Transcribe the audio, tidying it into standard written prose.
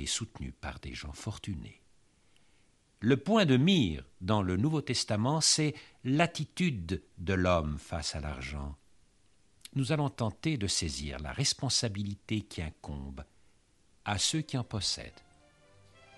été soutenu par des gens fortunés. Le point de mire dans le Nouveau Testament, c'est l'attitude de l'homme face à l'argent. Nous allons tenter de saisir la responsabilité qui incombe à ceux qui en possèdent.